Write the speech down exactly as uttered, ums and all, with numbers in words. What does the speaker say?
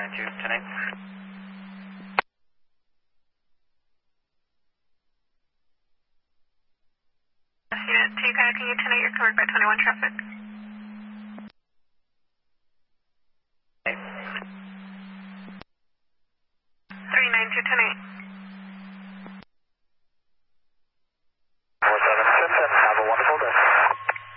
nine two, ten eight. Unit T K, can you ten eight, you're covered by twenty-one traffic. three nine two, ten eight.